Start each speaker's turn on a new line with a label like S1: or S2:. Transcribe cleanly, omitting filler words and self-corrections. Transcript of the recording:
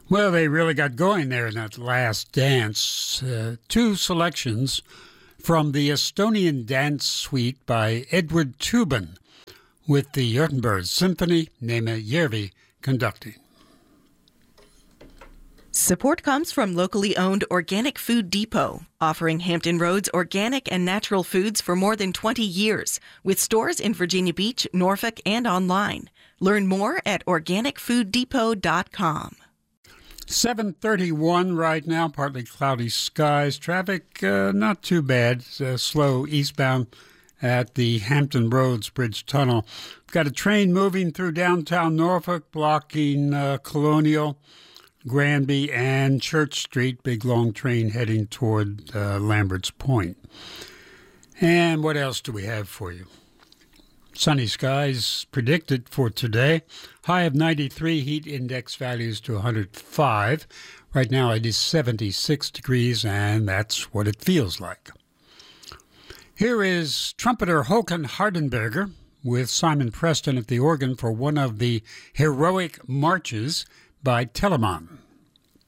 S1: Well, they really got going there in that last dance. Two selections from the Estonian Dance Suite by Edward Tubin, with the Gothenburg Symphony, Neeme Järvi conducting.
S2: Support comes from locally owned Organic Food Depot, offering Hampton Roads organic and natural foods for more than 20 years, with stores in Virginia Beach, Norfolk, and online. Learn more at organicfooddepot.com.
S1: 7:31 right now, partly cloudy skies. Traffic not too bad, slow eastbound at the Hampton Roads Bridge Tunnel. Got a train moving through downtown Norfolk, blocking Colonial, Granby, and Church Street. Big long train heading toward Lambert's Point. And what else do we have for you? Sunny skies predicted for today. High of 93, heat index values to 105. Right now it is 76 degrees, and that's what it feels like. Here is trumpeter Håkan Hardenberger with Simon Preston at the organ for one of the heroic marches by Telemann.